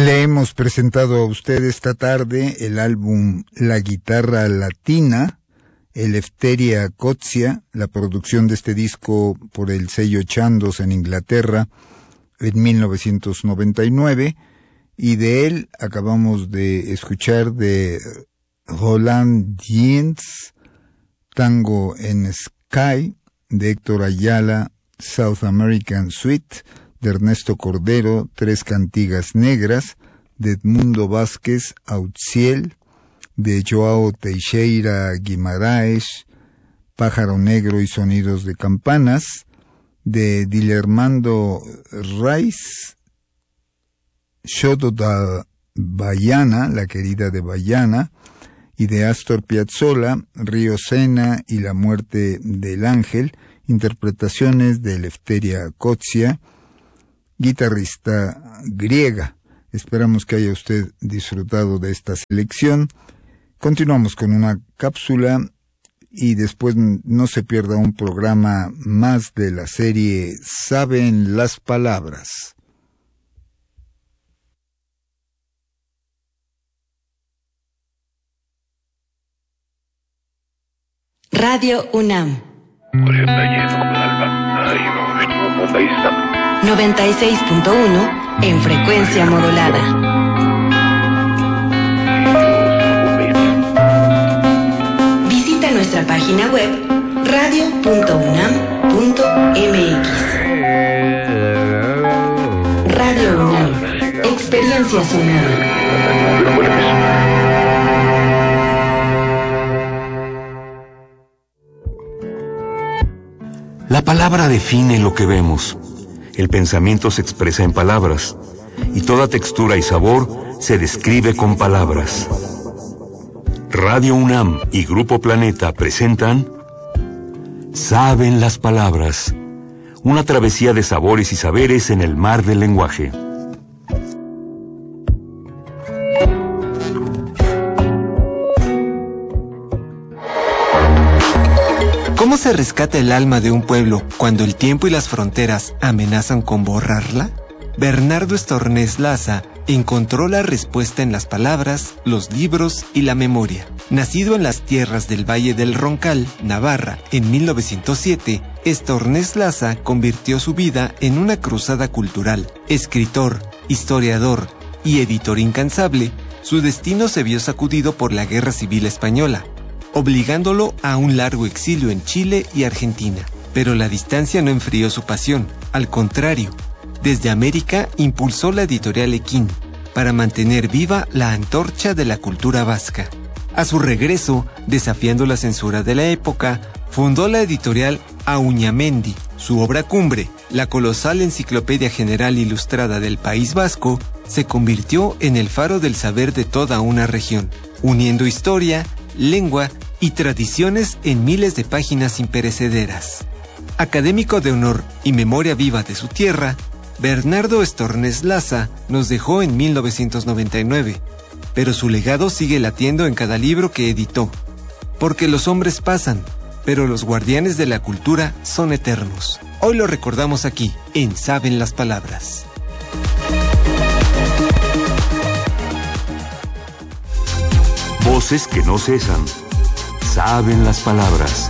Le hemos presentado a usted esta tarde el álbum La Guitarra Latina, Eleftheria Kotzia, la producción de este disco por el sello Chandos en Inglaterra en 1999, y de él acabamos de escuchar de Roland Jeans, Tango en Sky, de Héctor Ayala, South American Suite, de Ernesto Cordero, Tres Cantigas Negras, de Edmundo Vázquez, Autziel, de Joao Teixeira Guimaraes, Pájaro Negro y Sonidos de Campanas, de Dilermando Reis, Xodo da Baiana, la querida de Baiana, y de Astor Piazzolla, Río Sena y La Muerte del Ángel, interpretaciones de Eleftheria Kotzia, guitarrista griega. Esperamos que haya usted disfrutado de esta selección. Continuamos con una cápsula y después no se pierda un programa más de la serie Saben las Palabras. Radio UNAM 96.1 en frecuencia modulada. Visita nuestra página web radio.unam.mx. Radio UNAM, experiencia sonora. La palabra define lo que vemos. El pensamiento se expresa en palabras, y toda textura y sabor se describe con palabras. Radio UNAM y Grupo Planeta presentan Saben las Palabras, una travesía de sabores y saberes en el mar del lenguaje. ¿Cómo se rescata el alma de un pueblo cuando el tiempo y las fronteras amenazan con borrarla? Bernardo Estornés Laza encontró la respuesta en las palabras, los libros y la memoria. Nacido en las tierras del Valle del Roncal, Navarra, en 1907, Estornés Laza convirtió su vida en una cruzada cultural. Escritor, historiador y editor incansable, su destino se vio sacudido por la Guerra Civil Española, obligándolo a un largo exilio en Chile y Argentina. Pero la distancia no enfrió su pasión, al contrario. Desde América impulsó la editorial Equín para mantener viva la antorcha de la cultura vasca. A su regreso, desafiando la censura de la época, fundó la editorial Auñamendi. Su obra cumbre, la colosal Enciclopedia General Ilustrada del País Vasco, se convirtió en el faro del saber de toda una región, uniendo historia, lengua y tradiciones en miles de páginas imperecederas. Académico de honor y memoria viva de su tierra, Bernardo Estornés Laza nos dejó en 1999, pero su legado sigue latiendo en cada libro que editó. Porque los hombres pasan, pero los guardianes de la cultura son eternos. Hoy lo recordamos aquí, en Saben las Palabras. Voces que no cesan. Saben las palabras.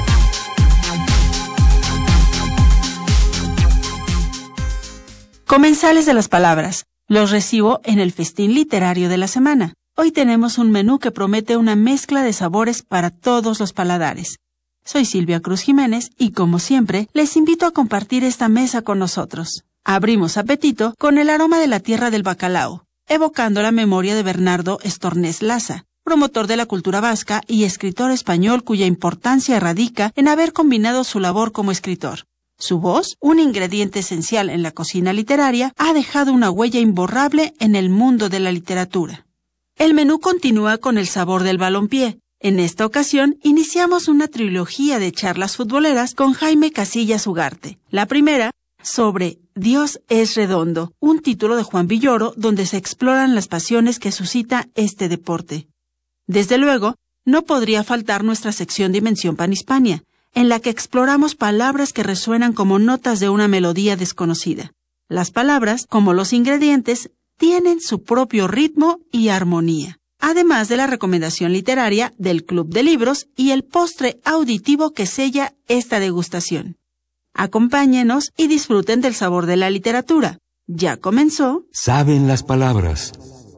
Comensales de las palabras, los recibo en el festín literario de la semana. Hoy tenemos un menú que promete una mezcla de sabores para todos los paladares. Soy Silvia Cruz Jiménez y, como siempre, les invito a compartir esta mesa con nosotros. Abrimos apetito con el aroma de la tierra del bacalao, evocando la memoria de Bernardo Estornés Laza, promotor de la cultura vasca y escritor español cuya importancia radica en haber combinado su labor como escritor. Su voz, un ingrediente esencial en la cocina literaria, ha dejado una huella imborrable en el mundo de la literatura. El menú continúa con el sabor del balompié. En esta ocasión, iniciamos una trilogía de charlas futboleras con Jaime Casillas Ugarte. La primera, sobre Dios es redondo, un título de Juan Villoro donde se exploran las pasiones que suscita este deporte. Desde luego, no podría faltar nuestra sección Dimensión Panhispania, en la que exploramos palabras que resuenan como notas de una melodía desconocida. Las palabras, como los ingredientes, tienen su propio ritmo y armonía, además de la recomendación literaria del Club de Libros y el postre auditivo que sella esta degustación. Acompáñenos y disfruten del sabor de la literatura. Ya comenzó. Saben las palabras.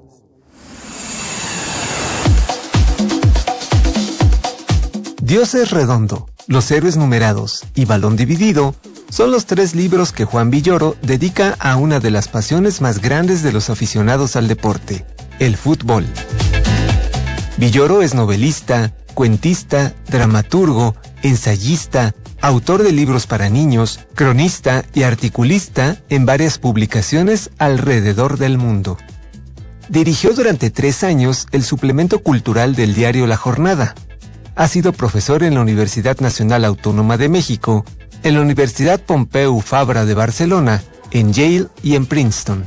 Dios es redondo, Los héroes numerados y Balón dividido son los 3 libros que Juan Villoro dedica a una de las pasiones más grandes de los aficionados al deporte, el fútbol. Villoro es novelista, cuentista, dramaturgo, ensayista, autor de libros para niños, cronista y articulista en varias publicaciones alrededor del mundo. Dirigió durante 3 años el suplemento cultural del diario La Jornada. Ha sido profesor en la Universidad Nacional Autónoma de México, en la Universidad Pompeu Fabra de Barcelona, en Yale y en Princeton.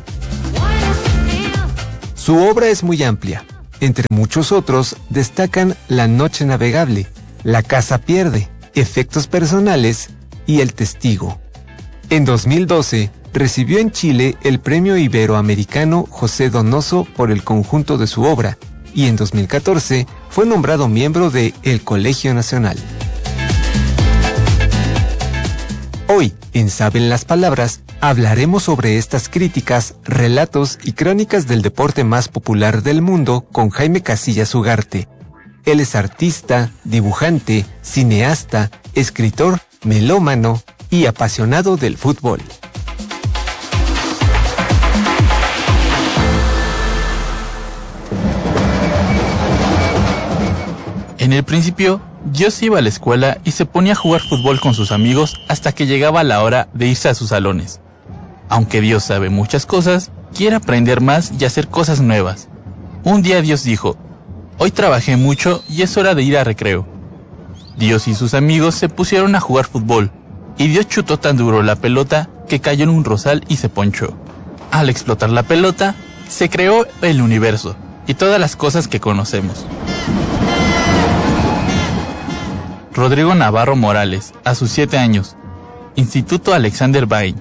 Su obra es muy amplia. Entre muchos otros destacan La noche navegable, La casa pierde, Efectos personales y El testigo. En 2012 recibió en Chile el Premio Iberoamericano José Donoso por el conjunto de su obra y en 2014 fue nombrado miembro de El Colegio Nacional. Hoy, en Saben las Palabras, hablaremos sobre estas críticas, relatos y crónicas del deporte más popular del mundo con Jaime Casillas Ugarte. Él es artista, dibujante, cineasta, escritor, melómano y apasionado del fútbol. En el principio, Dios iba a la escuela y se ponía a jugar fútbol con sus amigos hasta que llegaba la hora de irse a sus salones. Aunque Dios sabe muchas cosas, quiere aprender más y hacer cosas nuevas. Un día Dios dijo: hoy trabajé mucho y es hora de ir a recreo. Dios y sus amigos se pusieron a jugar fútbol, y Dios chutó tan duro la pelota que cayó en un rosal y se ponchó. Al explotar la pelota, se creó el universo y todas las cosas que conocemos. Rodrigo Navarro Morales, a sus 7 años, Instituto Alexander Bain.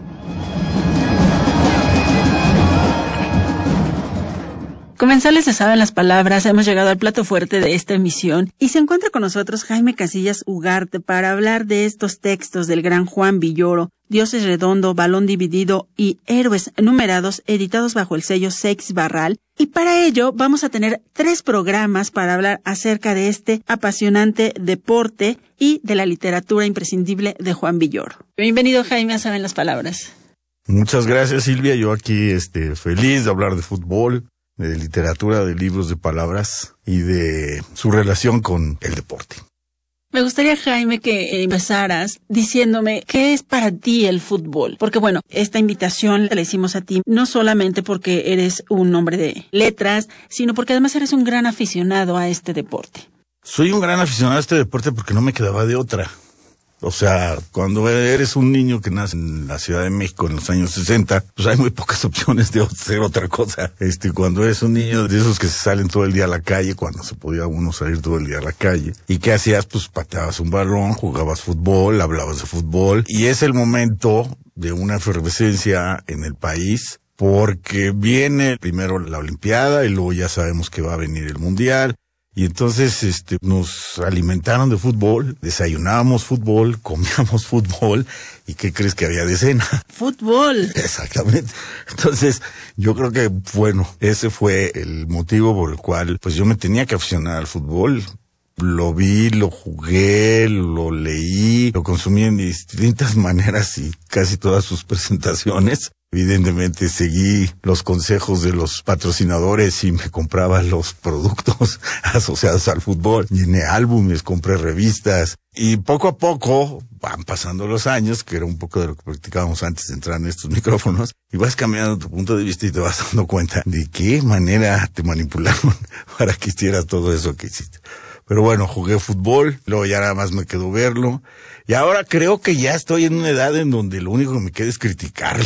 Comensales de Saben las Palabras, hemos llegado al plato fuerte de esta emisión y se encuentra con nosotros Jaime Casillas Ugarte para hablar de estos textos del gran Juan Villoro, Dios es redondo, Balón dividido y Héroes numerados, editados bajo el sello Seix Barral. Y para ello vamos a tener 3 programas para hablar acerca de este apasionante deporte y de la literatura imprescindible de Juan Villoro. Bienvenido, Jaime, a Saben las Palabras. Muchas gracias, Silvia. Yo aquí feliz de hablar de fútbol, de literatura, de libros de palabras y de su relación con el deporte. Me gustaría, Jaime, que empezaras diciéndome qué es para ti el fútbol. Porque bueno, esta invitación la hicimos a ti no solamente porque eres un hombre de letras, sino porque además eres un gran aficionado a este deporte. Soy un gran aficionado a este deporte porque no me quedaba de otra. O sea, cuando eres un niño que nace en la Ciudad de México en los años 60, pues hay muy pocas opciones de hacer otra cosa. Cuando eres un niño de esos que se salen todo el día a la calle, cuando se podía uno salir todo el día a la calle. ¿Y qué hacías? Pues pateabas un balón, jugabas fútbol, hablabas de fútbol. Y es el momento de una efervescencia en el país, porque viene primero la Olimpiada y luego ya sabemos que va a venir el Mundial. Y entonces nos alimentaron de fútbol, desayunábamos fútbol, comíamos fútbol, ¿y qué crees que había de cena? ¡Fútbol! Exactamente. Entonces, yo creo que, bueno, ese fue el motivo por el cual, pues yo me tenía que aficionar al fútbol. Lo vi, lo jugué, lo leí, lo consumí en distintas maneras y casi todas sus presentaciones. Evidentemente seguí los consejos de los patrocinadores y me compraba los productos asociados al fútbol. Llené álbumes, compré revistas y poco a poco van pasando los años, que era un poco de lo que practicábamos antes de entrar en estos micrófonos, y vas cambiando tu punto de vista y te vas dando cuenta de qué manera te manipularon para que hicieras todo eso que hiciste. Pero bueno, jugué fútbol, luego ya nada más me quedó verlo. Y ahora creo que ya estoy en una edad en donde lo único que me queda es criticarlo.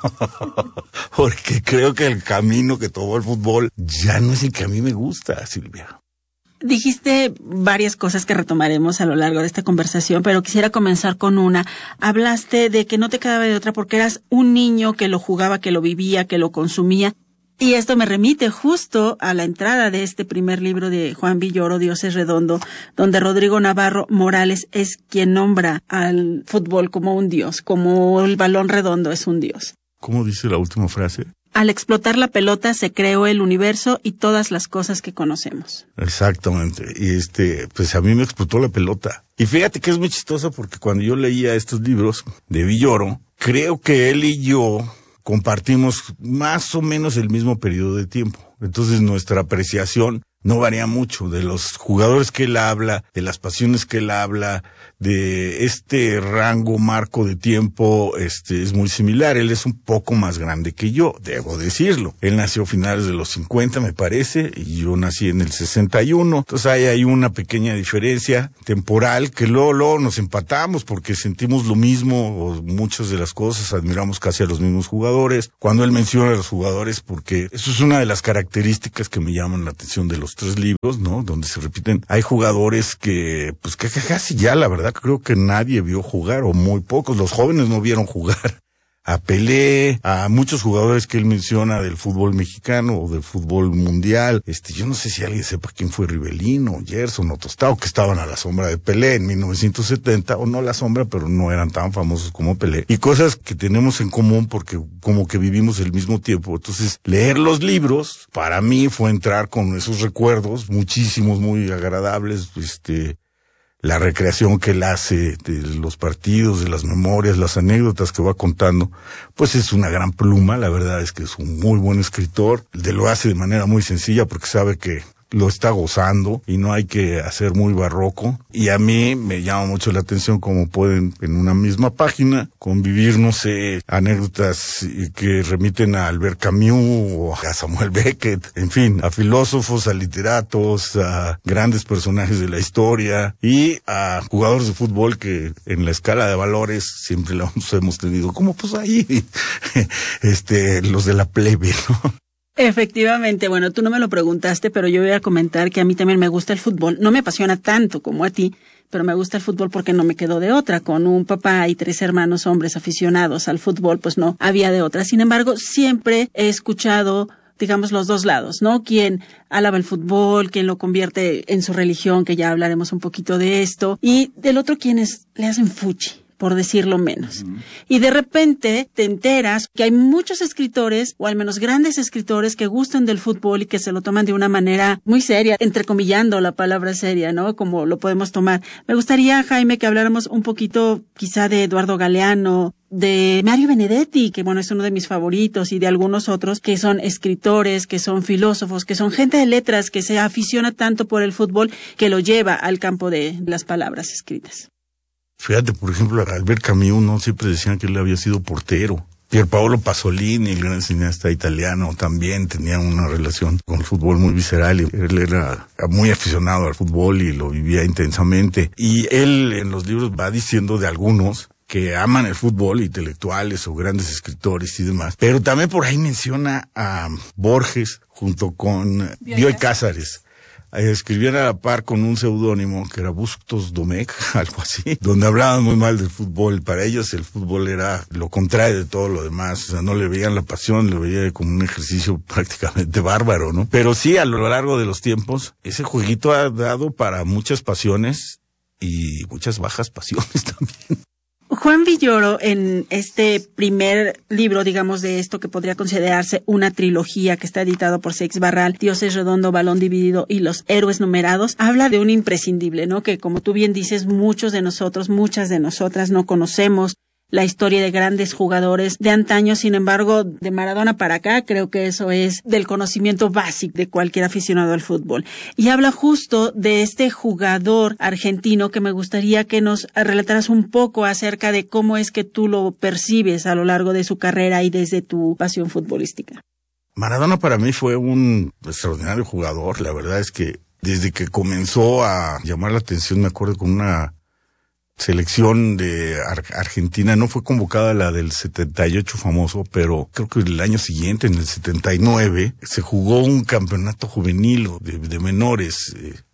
Porque creo que el camino que tomó el fútbol ya no es el que a mí me gusta, Silvia. Dijiste varias cosas que retomaremos a lo largo de esta conversación, pero quisiera comenzar con una. Hablaste de que no te quedaba de otra porque eras un niño que lo jugaba, que lo vivía, que lo consumía. Y esto me remite justo a la entrada de este primer libro de Juan Villoro, Dios es redondo, donde Rodrigo Navarro Morales es quien nombra al fútbol como un dios, como el balón redondo es un dios. ¿Cómo dice la última frase? Al explotar la pelota se creó el universo y todas las cosas que conocemos. Exactamente. Y pues a mí me explotó la pelota. Y fíjate que es muy chistoso porque cuando yo leía estos libros de Villoro, creo que él y yo compartimos más o menos el mismo periodo de tiempo. Entonces nuestra apreciación no varía mucho de los jugadores que él habla, de las pasiones que él habla, de este rango, marco de tiempo, es muy similar. Él es un poco más grande que yo, debo decirlo. Él nació a finales de los 50, me parece, y yo nací en el 61. Entonces hay una pequeña diferencia temporal que luego nos empatamos porque sentimos lo mismo, o muchas de las cosas, admiramos casi a los mismos jugadores. Cuando él menciona a los jugadores, porque eso es una de las características que me llaman la atención de los 3 libros, ¿no? Donde se repiten. Hay jugadores que casi ya, la verdad, creo que nadie vio jugar, o muy pocos. Los jóvenes no vieron jugar a Pelé, a muchos jugadores que él menciona del fútbol mexicano o del fútbol mundial. Yo no sé si alguien sepa quién fue Rivelino, Gerson o Tostado, que estaban a la sombra de Pelé en 1970, o no a la sombra, pero no eran tan famosos como Pelé. Y cosas que tenemos en común porque como que vivimos el mismo tiempo. Entonces, leer los libros, para mí fue entrar con esos recuerdos, muchísimos, muy agradables, la recreación que él hace de los partidos, de las memorias, las anécdotas que va contando, pues es una gran pluma. La verdad es que es un muy buen escritor. Lo hace de manera muy sencilla porque sabe que lo está gozando y no hay que hacer muy barroco. Y a mí me llama mucho la atención cómo pueden en una misma página convivir, no sé, anécdotas que remiten a Albert Camus o a Samuel Beckett, en fin, a filósofos, a literatos, a grandes personajes de la historia y a jugadores de fútbol que en la escala de valores siempre los hemos tenido como pues ahí, los de la plebe, ¿no? Efectivamente, bueno, tú no me lo preguntaste, pero yo voy a comentar que a mí también me gusta el fútbol. No me apasiona tanto como a ti, pero me gusta el fútbol porque no me quedó de otra. Con un papá y 3 hermanos hombres aficionados al fútbol, pues no había de otra. Sin embargo, siempre he escuchado, digamos, los dos lados, ¿no? Quien alaba el fútbol, quien lo convierte en su religión, que ya hablaremos un poquito de esto, y del otro quienes le hacen fuchi, por decirlo menos. Y de repente te enteras que hay muchos escritores, o al menos grandes escritores, que gustan del fútbol y que se lo toman de una manera muy seria, entrecomillando la palabra seria, ¿no? Como lo podemos tomar. Me gustaría, Jaime, que habláramos un poquito quizá de Eduardo Galeano, de Mario Benedetti, que bueno, es uno de mis favoritos, y de algunos otros que son escritores, que son filósofos, que son gente de letras, que se aficiona tanto por el fútbol que lo lleva al campo de las palabras escritas. Fíjate, por ejemplo, Albert Camus, ¿no? Siempre decían que él había sido portero. Pierpaolo Pasolini, el gran cineasta italiano, también tenía una relación con el fútbol muy visceral. Él era muy aficionado al fútbol y lo vivía intensamente. Y él en los libros va diciendo de algunos que aman el fútbol, intelectuales o grandes escritores y demás. Pero también por ahí menciona a Borges junto con Bioy Cáceres. Escribían a la par con un seudónimo que era Bustos Domecq, algo así, donde hablaban muy mal del fútbol. Para ellos el fútbol era lo contrario de todo lo demás, o sea, no le veían la pasión, le veían como un ejercicio prácticamente bárbaro, ¿no? Pero sí, a lo largo de los tiempos, ese jueguito ha dado para muchas pasiones y muchas bajas pasiones también. Juan Villoro, en este primer libro, digamos, de esto que podría considerarse una trilogía que está editado por Seix Barral, Dios es redondo, balón dividido y los héroes numerados, habla de un imprescindible, ¿no? Que como tú bien dices, muchos de nosotros, muchas de nosotras no conocemos la historia de grandes jugadores de antaño. Sin embargo, de Maradona para acá, creo que eso es del conocimiento básico de cualquier aficionado al fútbol. Y habla justo de este jugador argentino que me gustaría que nos relataras un poco acerca de cómo es que tú lo percibes a lo largo de su carrera y desde tu pasión futbolística. Maradona para mí fue un extraordinario jugador. La verdad es que desde que comenzó a llamar la atención, me acuerdo con una selección de Argentina, no fue convocada la del 78 famoso, pero creo que el año siguiente, en el 79, se jugó un campeonato juvenil de menores,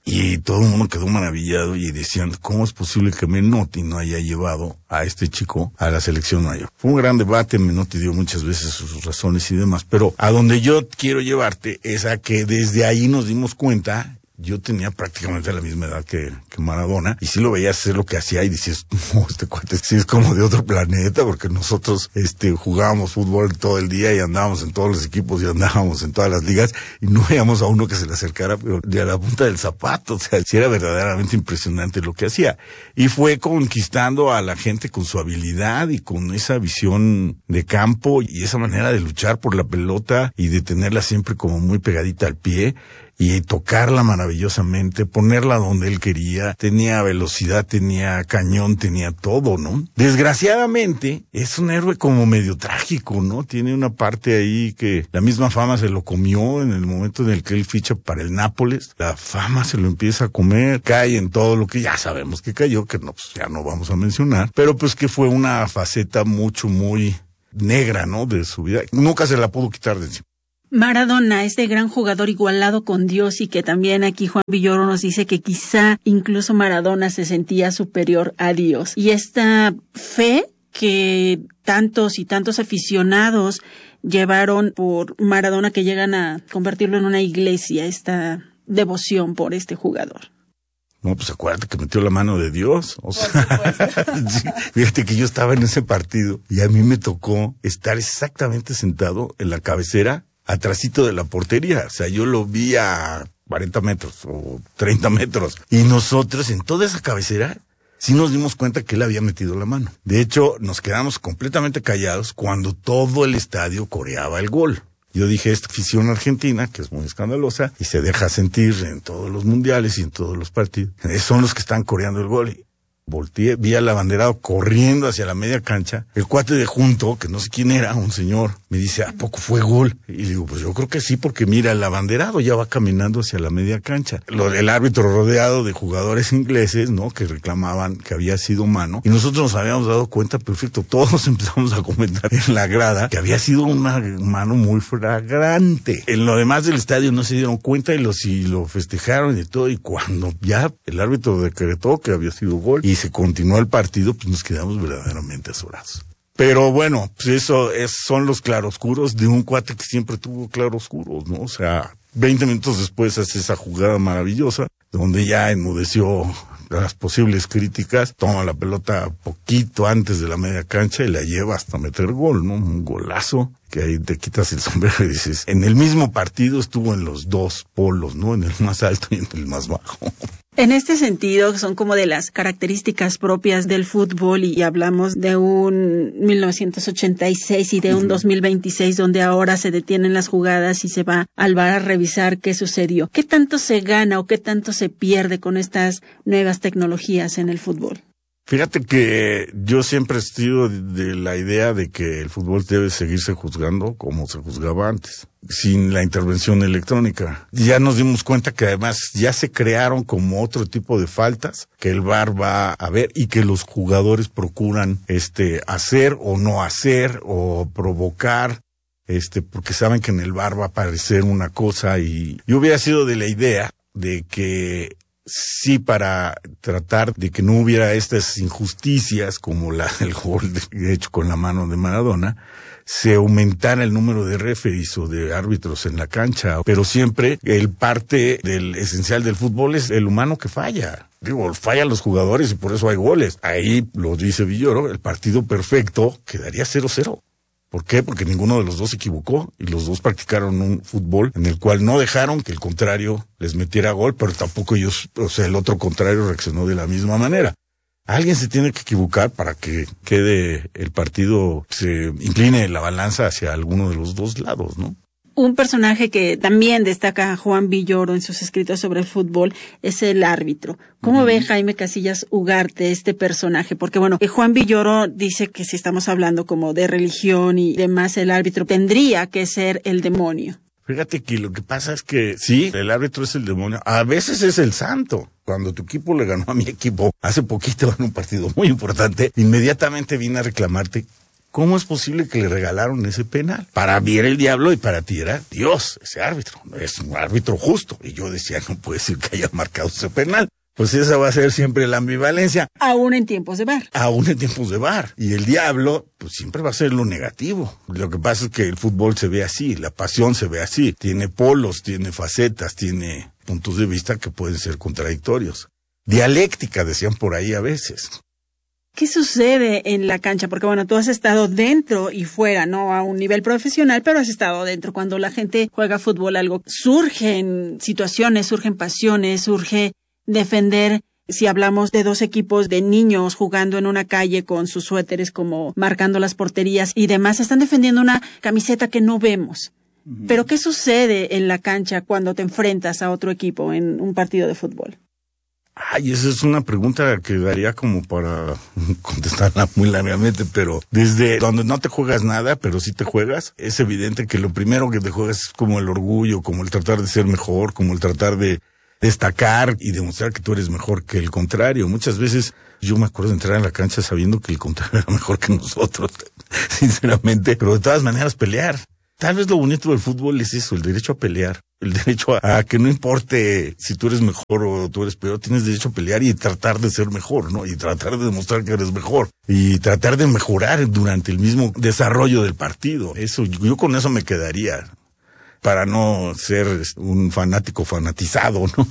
Y todo el mundo quedó maravillado y decían, ¿cómo es posible que Menotti no haya llevado a este chico a la selección mayor? Fue un gran debate, Menotti dio muchas veces sus razones y demás, pero a donde yo quiero llevarte es a que desde ahí nos dimos cuenta. Yo tenía prácticamente la misma edad que Maradona, y sí lo veías hacer lo que hacía y decías, no, este cuate sí es como de otro planeta, porque nosotros jugábamos fútbol todo el día y andábamos en todos los equipos y andábamos en todas las ligas y no veíamos a uno que se le acercara, pero de a la punta del zapato. O sea, sí era verdaderamente impresionante lo que hacía. Y fue conquistando a la gente con su habilidad y con esa visión de campo y esa manera de luchar por la pelota y de tenerla siempre como muy pegadita al pie. Y tocarla maravillosamente, ponerla donde él quería, tenía velocidad, tenía cañón, tenía todo, ¿no? Desgraciadamente, es un héroe como medio trágico, ¿no? Tiene una parte ahí que la misma fama se lo comió en el momento en el que él ficha para el Nápoles. La fama se lo empieza a comer, cae en todo lo que ya sabemos que cayó, que no, pues ya no vamos a mencionar, pero pues que fue una faceta muy negra, ¿no? De su vida. Nunca se la pudo quitar de encima. Maradona, este gran jugador igualado con Dios, y que también aquí Juan Villoro nos dice que quizá incluso Maradona se sentía superior a Dios. Y esta fe que tantos y tantos aficionados llevaron por Maradona, que llegan a convertirlo en una iglesia, esta devoción por este jugador. No, pues acuérdate que metió la mano de Dios. O sea, sí, fíjate que yo estaba en ese partido y a mí me tocó estar exactamente sentado en la cabecera, atrasito de la portería. O sea, yo lo vi a 40 metros o 30 metros. Y nosotros en toda esa cabecera sí nos dimos cuenta que él había metido la mano. De hecho, nos quedamos completamente callados cuando todo el estadio coreaba el gol. Yo dije, esta afición argentina, que es muy escandalosa, y se deja sentir en todos los mundiales y en todos los partidos, son los que están coreando el gol. Volteé, vi al abanderado corriendo hacia la media cancha. El cuate de junto, que no sé quién era, un señor, me dice, ¿a poco fue gol? Y digo, pues yo creo que sí, porque mira, el abanderado ya va caminando hacia la media cancha. El árbitro rodeado de jugadores ingleses, ¿no? Que reclamaban que había sido mano. Y nosotros nos habíamos dado cuenta, perfecto, todos empezamos a comentar en la grada que había sido una mano muy flagrante. En lo demás del estadio no se dieron cuenta y lo festejaron y todo. Y cuando ya el árbitro decretó que había sido gol y se continuó el partido, pues nos quedamos verdaderamente azorados. Pero bueno, pues son los claroscuros de un cuate que siempre tuvo claroscuros, ¿no? O sea, 20 minutos después hace esa jugada maravillosa, donde ya enmudeció las posibles críticas, toma la pelota poquito antes de la media cancha y la lleva hasta meter gol, ¿no? Un golazo, que ahí te quitas el sombrero y dices, en el mismo partido estuvo en los dos polos, ¿no? En el más alto y en el más bajo. En este sentido, son como de las características propias del fútbol, y hablamos de un 1986 y de un 2026 donde ahora se detienen las jugadas y se va al VAR a revisar qué sucedió. ¿Qué tanto se gana o qué tanto se pierde con estas nuevas tecnologías en el fútbol? Fíjate que yo siempre he sido de la idea de que el fútbol debe seguirse juzgando como se juzgaba antes, sin la intervención electrónica. Ya nos dimos cuenta que además ya se crearon como otro tipo de faltas que el VAR va a ver y que los jugadores procuran hacer o no hacer o provocar, porque saben que en el VAR va a aparecer una cosa. Y yo hubiera sido de la idea de que sí, para tratar de que no hubiera estas injusticias como la del gol hecho con la mano de Maradona, se aumentara el número de referees o de árbitros en la cancha. Pero siempre el parte del esencial del fútbol es el humano que falla. Digo, fallan los jugadores y por eso hay goles. Ahí lo dice Villoro, el partido perfecto quedaría 0-0. ¿Por qué? Porque ninguno de los dos se equivocó y los dos practicaron un fútbol en el cual no dejaron que el contrario les metiera gol, pero tampoco ellos, o sea, el otro contrario reaccionó de la misma manera. Alguien se tiene que equivocar para que quede el partido, se incline la balanza hacia alguno de los dos lados, ¿no? Un personaje que también destaca Juan Villoro en sus escritos sobre el fútbol es el árbitro. ¿Cómo ve Jaime Casillas Ugarte este personaje? Porque bueno, Juan Villoro dice que si estamos hablando como de religión y demás, el árbitro tendría que ser el demonio. Fíjate que lo que pasa es que sí, el árbitro es el demonio, a veces es el santo. Cuando tu equipo le ganó a mi equipo hace poquito en un partido muy importante, inmediatamente vine a reclamarte ¿Cómo es posible que le regalaron ese penal? Para mí era el diablo y para ti era Dios, ese árbitro. Es un árbitro justo. Y yo decía, no puede ser que haya marcado ese penal. Pues esa va a ser siempre la ambivalencia. Aún en tiempos de VAR. Aún en tiempos de VAR. Y el diablo, pues siempre va a ser lo negativo. Lo que pasa es que el fútbol se ve así, la pasión se ve así. Tiene polos, tiene facetas, tiene puntos de vista que pueden ser contradictorios. Dialéctica, decían por ahí a veces. ¿Qué sucede en la cancha? Porque bueno, tú has estado dentro y fuera, no a un nivel profesional, pero has estado dentro. Cuando la gente juega fútbol, algo surgen situaciones, surgen pasiones, surge defender. Si hablamos de dos equipos de niños jugando en una calle con sus suéteres como marcando las porterías y demás, están defendiendo una camiseta que no vemos. Pero ¿qué sucede en la cancha cuando te enfrentas a otro equipo en un partido de fútbol? Ay, esa es una pregunta que daría como para contestarla muy largamente, pero desde donde no te juegas nada, pero sí te juegas, es evidente que lo primero que te juegas es como el orgullo, como el tratar de ser mejor, como el tratar de destacar y demostrar que tú eres mejor que el contrario. Muchas veces yo me acuerdo de entrar a la cancha sabiendo que el contrario era mejor que nosotros, sinceramente, pero de todas maneras pelear. Tal vez lo bonito del fútbol es eso, el derecho a pelear, el derecho a que no importe si tú eres mejor o tú eres peor, tienes derecho a pelear y tratar de ser mejor, ¿no? Y tratar de demostrar que eres mejor y tratar de mejorar durante el mismo desarrollo del partido. Eso, yo con eso me quedaría, para no ser un fanático fanatizado, ¿no?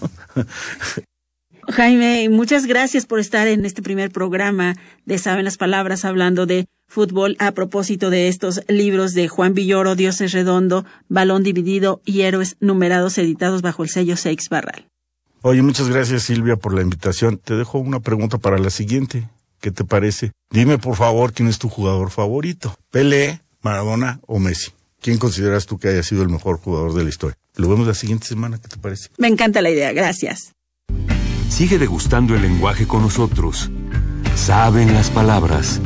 Jaime, muchas gracias por estar en este primer programa de Saben las Palabras hablando de fútbol a propósito de estos libros de Juan Villoro, Dios es redondo, Balón dividido y Héroes numerados editados bajo el sello Seix Barral. Oye, muchas gracias Silvia por la invitación. Te dejo una pregunta para la siguiente. ¿Qué te parece? Dime por favor quién es tu jugador favorito. ¿Pelé, Maradona o Messi? ¿Quién consideras tú que haya sido el mejor jugador de la historia? Lo vemos la siguiente semana, ¿qué te parece? Me encanta la idea, gracias. Sigue degustando el lenguaje con nosotros. Saben las palabras.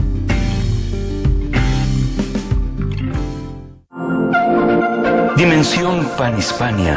Dimensión Panhispania.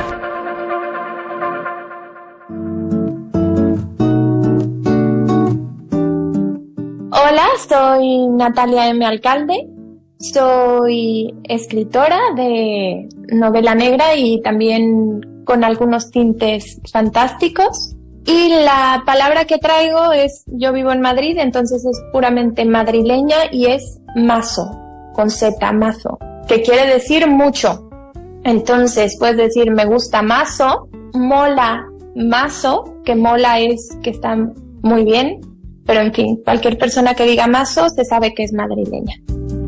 Hola, soy Natalia M. Alcalde. Soy escritora de novela negra y también con algunos tintes fantásticos. Y la palabra que traigo es, yo vivo en Madrid, entonces es puramente madrileña y es mazo, con Z, mazo, que quiere decir mucho. Entonces puedes decir me gusta mazo, mola mazo, que mola es que está muy bien, pero en fin, cualquier persona que diga mazo se sabe que es madrileña.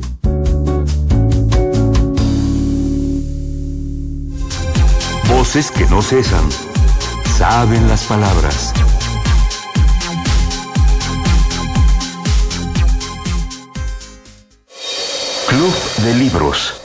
Voces que no cesan. Saben las palabras. Club de Libros.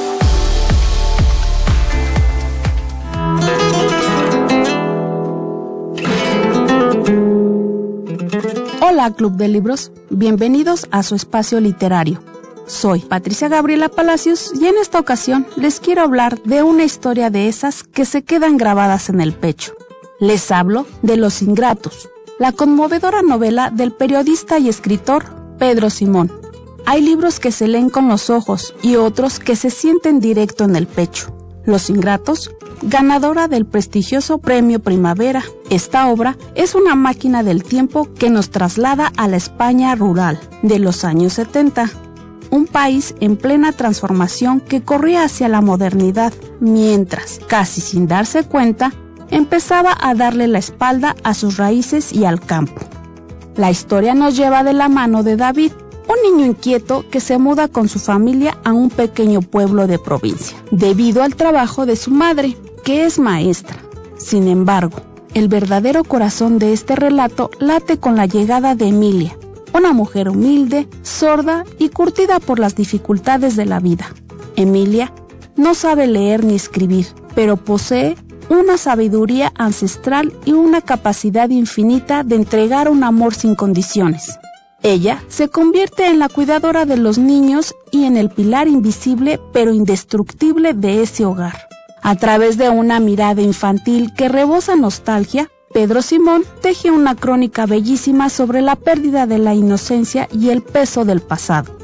Hola, Club de Libros. Bienvenidos a su espacio literario. Soy Patricia Gabriela Palacios y en esta ocasión les quiero hablar de una historia de esas que se quedan grabadas en el pecho. Les hablo de Los Ingratos, la conmovedora novela del periodista y escritor Pedro Simón. Hay libros que se leen con los ojos y otros que se sienten directo en el pecho. Los Ingratos, ganadora del prestigioso Premio Primavera. Esta obra es una máquina del tiempo que nos traslada a la España rural de los años 70. Un país en plena transformación que corría hacia la modernidad, mientras, casi sin darse cuenta, empezaba a darle la espalda a sus raíces y al campo. La historia nos lleva de la mano de David, un niño inquieto que se muda con su familia a un pequeño pueblo de provincia, debido al trabajo de su madre, que es maestra. Sin embargo, el verdadero corazón de este relato late con la llegada de Emilia, una mujer humilde, sorda y curtida por las dificultades de la vida. Emilia no sabe leer ni escribir, pero posee una sabiduría ancestral y una capacidad infinita de entregar un amor sin condiciones. Ella se convierte en la cuidadora de los niños y en el pilar invisible pero indestructible de ese hogar. A través de una mirada infantil que rebosa nostalgia, Pedro Simón teje una crónica bellísima sobre la pérdida de la inocencia y el peso del pasado.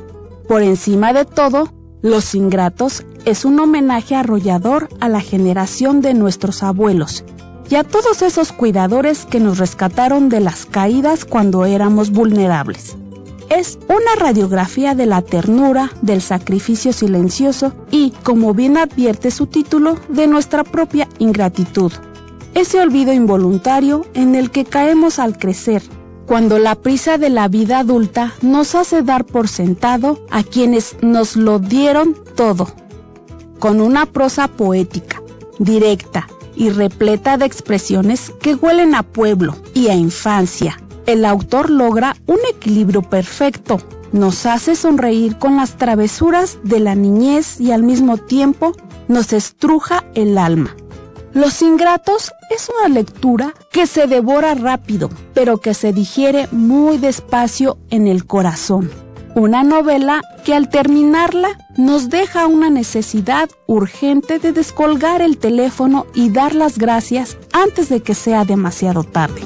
Por encima de todo, Los Ingratos es un homenaje arrollador a la generación de nuestros abuelos y a todos esos cuidadores que nos rescataron de las caídas cuando éramos vulnerables. Es una radiografía de la ternura, del sacrificio silencioso y, como bien advierte su título, de nuestra propia ingratitud. Ese olvido involuntario en el que caemos al crecer, cuando la prisa de la vida adulta nos hace dar por sentado a quienes nos lo dieron todo. Con una prosa poética, directa y repleta de expresiones que huelen a pueblo y a infancia, el autor logra un equilibrio perfecto. Nos hace sonreír con las travesuras de la niñez y al mismo tiempo nos estruja el alma. Los Ingratos es una lectura que se devora rápido, pero que se digiere muy despacio en el corazón. Una novela que al terminarla nos deja una necesidad urgente de descolgar el teléfono y dar las gracias antes de que sea demasiado tarde.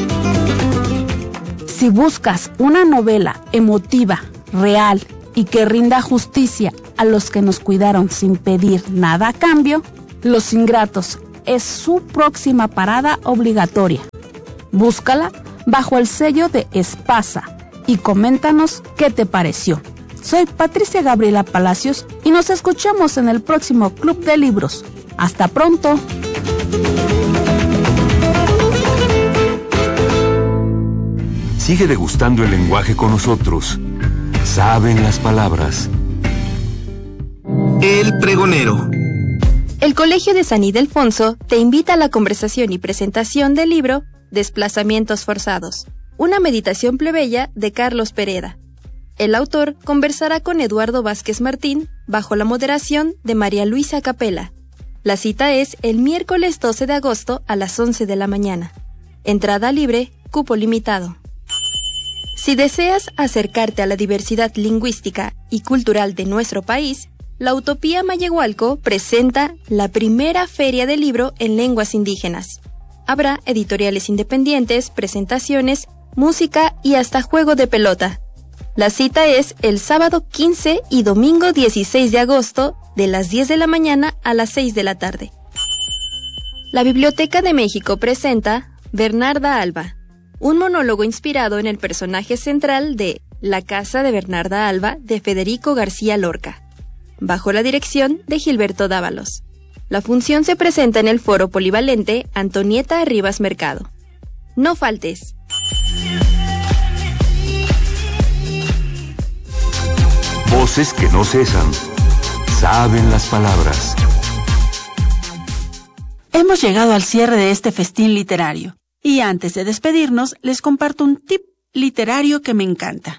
Si buscas una novela emotiva, real y que rinda justicia a los que nos cuidaron sin pedir nada a cambio, Los Ingratos es su próxima parada obligatoria. Búscala bajo el sello de Espasa y coméntanos qué te pareció. Soy Patricia Gabriela Palacios y nos escuchamos en el próximo Club de Libros. ¡Hasta pronto! Sigue degustando el lenguaje con nosotros. Saben las palabras. El pregonero. El Colegio de San Ildefonso te invita a la conversación y presentación del libro Desplazamientos Forzados, una meditación plebeya de Carlos Pereda. El autor conversará con Eduardo Vázquez Martín bajo la moderación de María Luisa Capela. La cita es el miércoles 12 de agosto a las 11 de la mañana. Entrada libre, cupo limitado. Si deseas acercarte a la diversidad lingüística y cultural de nuestro país, la Utopía Mayehualco presenta la primera feria del libro en lenguas indígenas. Habrá editoriales independientes, presentaciones, música y hasta juego de pelota. La cita es el sábado 15 y domingo 16 de agosto de las 10 de la mañana a las 6 de la tarde. La Biblioteca de México presenta Bernarda Alba, un monólogo inspirado en el personaje central de La Casa de Bernarda Alba de Federico García Lorca, bajo la dirección de Gilberto Dávalos. La función se presenta en el Foro Polivalente Antonieta Rivas Mercado. No faltes. Voces que no cesan. Saben las palabras. Hemos llegado al cierre de este festín literario. Y antes de despedirnos, les comparto un tip literario que me encanta.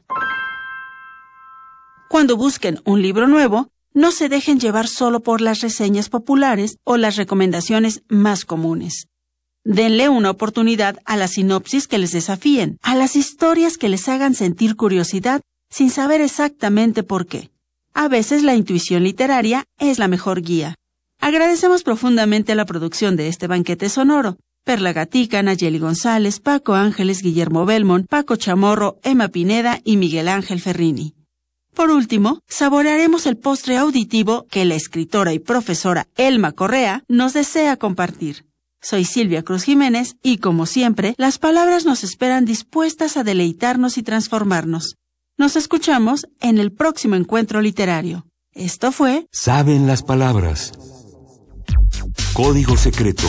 Cuando busquen un libro nuevo, no se dejen llevar solo por las reseñas populares o las recomendaciones más comunes. Denle una oportunidad a las sinopsis que les desafíen, a las historias que les hagan sentir curiosidad sin saber exactamente por qué. A veces la intuición literaria es la mejor guía. Agradecemos profundamente la producción de este banquete sonoro. Perla Gatica, Nayeli González, Paco Ángeles, Guillermo Belmont, Paco Chamorro, Emma Pineda y Miguel Ángel Ferrini. Por último, saborearemos el postre auditivo que la escritora y profesora Elma Correa nos desea compartir. Soy Silvia Cruz Jiménez y, como siempre, las palabras nos esperan dispuestas a deleitarnos y transformarnos. Nos escuchamos en el próximo encuentro literario. Esto fue Saben las palabras. Código secreto.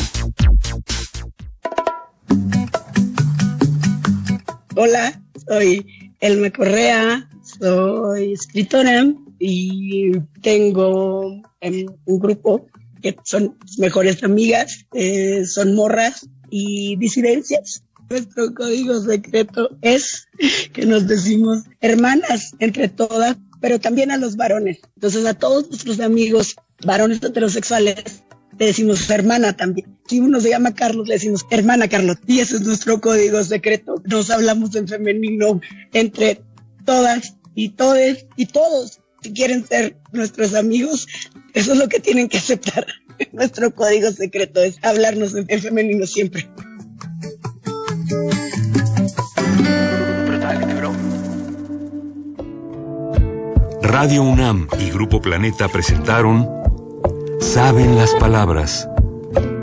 Hola, soy Elma Correa, soy escritora y tengo un grupo que son mis mejores amigas, son morras y disidencias. Nuestro código secreto es que nos decimos hermanas entre todas, pero también a los varones. Entonces a todos nuestros amigos varones heterosexuales le decimos hermana también. Si uno se llama Carlos, le decimos hermana Carlos. Y ese es nuestro código secreto. Nos hablamos en femenino entre todas y todes y todos. Si quieren ser nuestros amigos, eso es lo que tienen que aceptar. Nuestro código secreto es hablarnos en femenino siempre. Radio UNAM y Grupo Planeta presentaron Saben las Palabras.